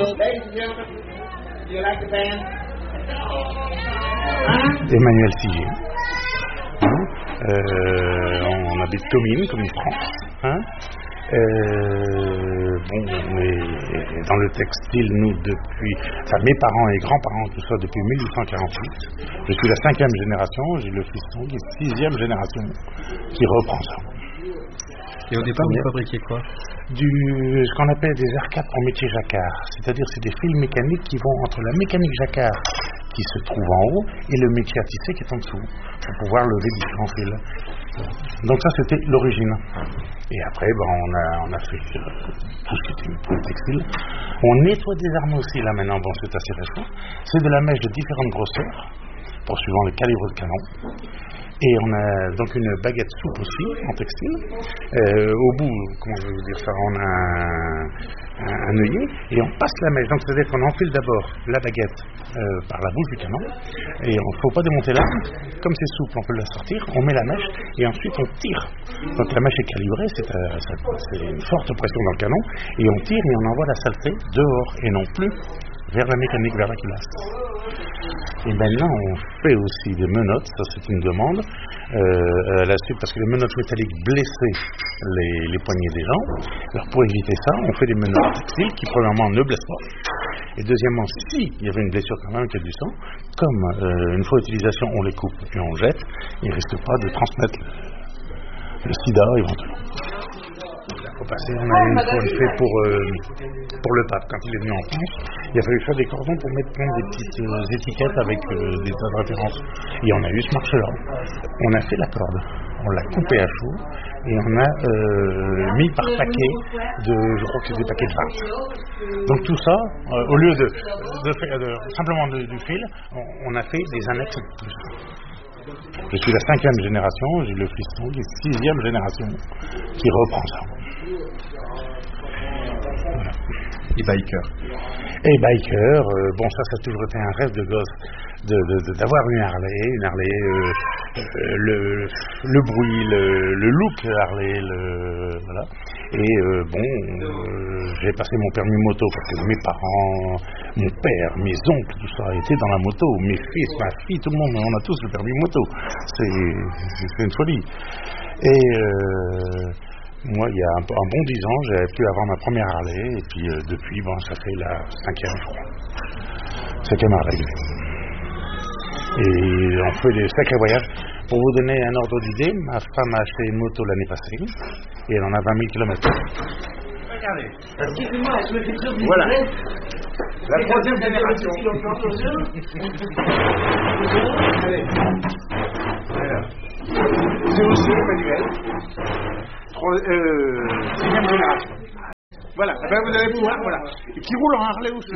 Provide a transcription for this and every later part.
Emmanuel Sigier. On habite Comines, comme France. On est dans le textile, nous, depuis... Enfin, mes parents et grands-parents, tout ça, depuis 1848. Je suis la 5e génération, j'ai le fiston qui est 6e génération qui reprend ça. Et au départ, vous fabriquiez quoi? Ce qu'on appelle des arcades en métier jacquard. C'est-à-dire, c'est des fils mécaniques qui vont entre la mécanique jacquard qui se trouve en haut et le métier à tisser qui est en dessous, pour pouvoir lever différents fils. Donc ça, c'était l'origine. Et après, on a fait tout ce qui était pour le textile. On nettoie des armes aussi, là, maintenant. Bon, c'est assez récent. C'est de la mèche de différentes grosseurs, pour suivant le calibre de canon. Et on a donc une baguette soupe aussi, en textile. Au bout, comment je vais vous dire ça, on a un œillet, et on passe la mèche. Donc c'est-à-dire qu'on enfile d'abord la baguette par la bouche du canon, et il ne faut pas démonter l'arme. Comme c'est souple, on peut la sortir, on met la mèche, et ensuite on tire. Donc la mèche est calibrée, c'est une forte pression dans le canon, et on tire et on envoie la saleté dehors, et non plus vers la mécanique, vers la culasse. Et maintenant, on fait aussi des menottes, ça c'est une demande, à la suite, parce que les menottes métalliques blessaient les poignets des gens. Alors pour éviter ça, on fait des menottes textiles qui premièrement ne blessent pas. Et deuxièmement, si il y avait une blessure quand même, qu'il y a du sang, comme une fois utilisation, on les coupe et on jette, il ne risque pas de transmettre le sida éventuellement. On a une fois fait pour le pape, quand il est venu en France, il a fallu faire des cordons pour mettre plein des petites étiquettes avec des tas de références. Et on a eu ce marché-là. On a fait la corde, on l'a coupé à chaud, et on a mis par paquet je crois que c'est des paquets de 20. Donc tout ça, au lieu de faire simplement du fil, on a fait des annexes de plus. Je suis la 5e génération, j'ai le fiston qui est 6e génération qui reprend ça. Voilà. Et biker. Et biker, ça a toujours été un rêve de gosse d'avoir une Harley, le bruit, le look Harley, voilà. Et j'ai passé mon permis moto parce que mes parents, mon père, mes oncles, tout ça étaient dans la moto, mes fils, ma fille, tout le monde, on a tous le permis moto. C'est une folie. Et moi, il y a un bon 10 ans, j'ai pu avoir ma première Harley, et puis depuis, ça fait la 5e, je crois. 5e Harley. Et on fait des sacrés voyages. Pour vous donner un ordre d'idée, ma femme a acheté une moto l'année passée, et elle en a 20 000 km. Regardez. Excusez-moi, je me fais dire du voilà. vrai. La 3e génération. Voilà. C'est aussi Emmanuel. 6e génération. Voilà, vous allez pouvoir, voilà. Et qui roule en Harley aussi,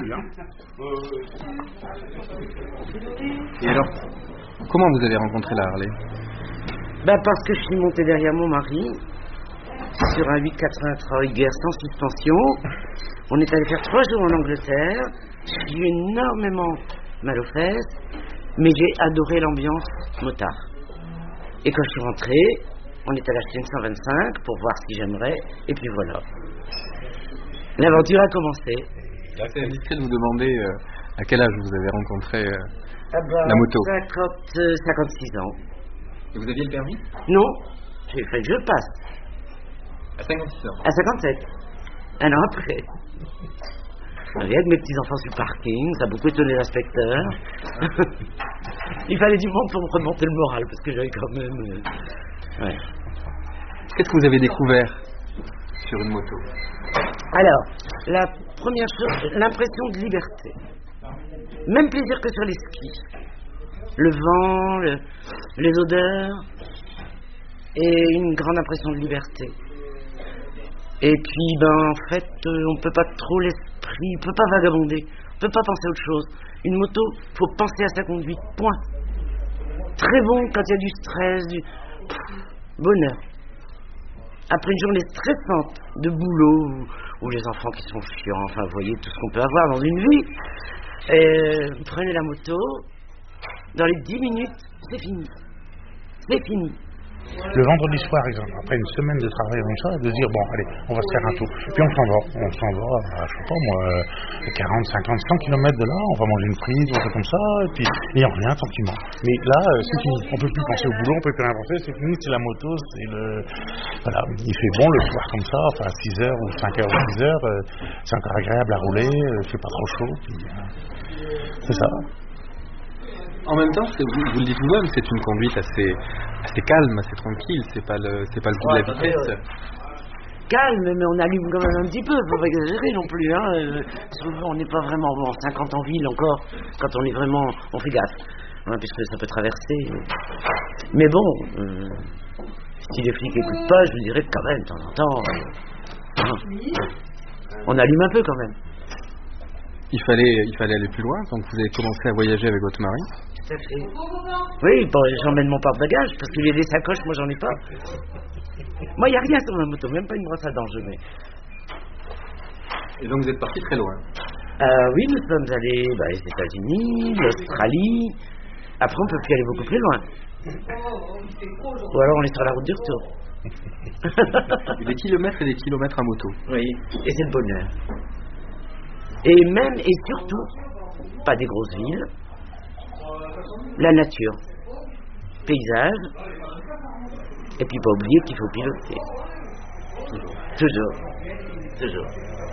Et alors, comment vous avez rencontré la Harley? Parce que je suis monté derrière mon mari sur un 883 Hugger sans suspension. On est allé faire 3 jours en Angleterre. J'ai eu énormément mal aux fesses, mais j'ai adoré l'ambiance motard. Et quand je suis rentré, on est allé acheter une 125 pour voir si j'aimerais, et puis voilà. L'aventure a commencé. C'est indiscret de vous demander à quel âge vous avez rencontré la moto. 56 ans. Et vous aviez le permis? Non, j'ai fait que je passe. À 56 ans? À 57. Un an après. Avec mes petits-enfants sur le parking, ça a beaucoup étonné l'inspecteur. Il fallait du monde pour me remonter le moral, parce que j'avais quand même... Ouais. Qu'est-ce que vous avez découvert sur une moto? Alors, la première chose, l'impression de liberté. Même plaisir que sur les skis. Le vent, les odeurs, et une grande impression de liberté. Et puis, en fait, on peut pas trop l'esprit, on peut pas vagabonder, on peut pas penser à autre chose. Une moto, faut penser à sa conduite, point. Très bon quand il y a du stress, bonheur. Après une journée stressante de boulot, ou les enfants qui sont chiants, enfin, vous voyez tout ce qu'on peut avoir dans une vie, prenez la moto, dans les 10 minutes, c'est fini. C'est fini. Le vendredi soir, exemple, après une semaine de travail comme ça, de dire, bon, allez, on va se faire un tour. Puis on s'en va à, je sais pas moi, 40, 50, 100 km de là, on va manger une frite, on fait comme ça, et on revient tranquillement. Mais là, c'est fini. On peut plus penser au boulot, on peut plus rien penser, c'est fini, c'est la moto, c'est le... Voilà, il fait bon le soir comme ça, enfin 6 heures ou 5 heures ou 6 heures, c'est encore agréable à rouler, il fait pas trop chaud, puis, c'est ça. En même temps, vous le dites vous-même, c'est une conduite assez calme, assez tranquille, c'est pas le goût de la vitesse. Calme, mais on allume quand même un petit peu, faut pas exagérer non plus, hein. Souvent, on n'est pas vraiment en 50 en ville encore, quand on est vraiment, on fait gaffe, hein, puisque ça peut traverser. Mais bon, si les flics écoutent pas, je vous dirais que quand même, de temps en temps, on allume un peu quand même. Il fallait aller plus loin, donc vous avez commencé à voyager avec votre mari. Tout à fait. Oui, bon, j'emmène mon porte-bagages, parce qu'il y a des sacoches, moi j'en ai pas. Moi, il n'y a rien sur ma moto, même pas une brosse à dents, je mets. Et donc vous êtes parti très loin. Oui, nous sommes allés les États-Unis, l'Australie. Après, on peut plus aller beaucoup plus loin. Ou alors on est sur la route du retour. Des kilomètres et des kilomètres à moto. Oui, et c'est le bonheur. Et même et surtout, pas des grosses villes, la nature, paysage, et puis pas oublier qu'il faut piloter. Toujours.